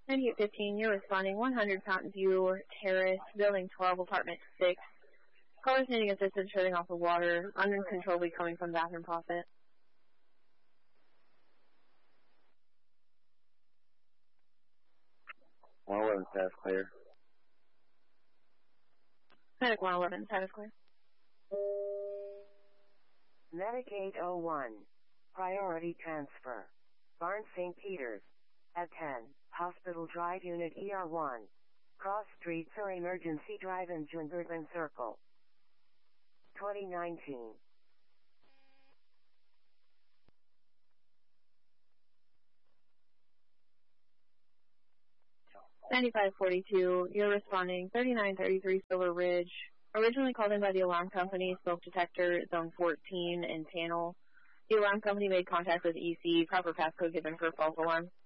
9815, you're responding 100 Fountain View Terrace, Building 12, Apartment 6. Callers needing assistance shutting off the water, uncontrollably coming from the bathroom faucet. Status clear. Medic 111, status clear. Medic 801, priority transfer. Barnes St. Peters. At 10, Hospital Drive Unit ER1. Cross Street for Emergency Drive in Junbertland Circle. 2019. 9542, you're responding 3933 Silver Ridge. Originally called in by the alarm company, smoke detector, zone 14 and panel. The alarm company made contact with EC, proper passcode given for false alarm.